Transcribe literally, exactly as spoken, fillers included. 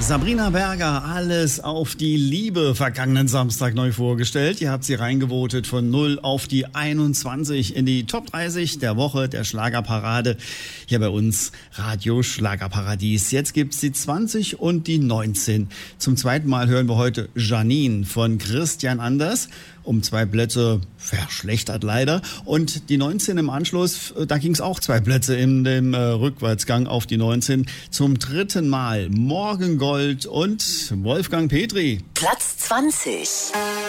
Sabrina Berger, alles auf die Liebe, vergangenen Samstag neu vorgestellt. Ihr habt sie reingevotet von null auf die einundzwanzig in die Top dreißig der Woche der Schlagerparade. Hier bei uns Radio Schlagerparadies. Jetzt gibt's die zwanzig und die neunzehn. Zum zweiten Mal hören wir heute Janine von Christian Anders. Um zwei Plätze verschlechtert leider. Und die neunzehn im Anschluss, da ging es auch zwei Plätze in dem äh, Rückwärtsgang auf die neunzehn. Zum dritten Mal Morgengold und Wolfgang Petri. Platz zwanzig.